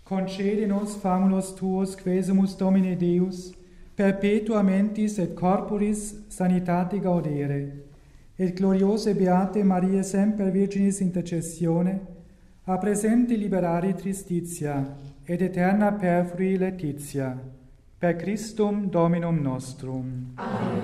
concede nos famulus tuos, quesumus Domine Deus, perpetua mentis et corporis sanitate gaudere, et gloriose beate Maria semper Virginis intercessione, a presente liberari tristitia, et eterna perfrui laetitia, per Christum Dominum nostrum. Amen.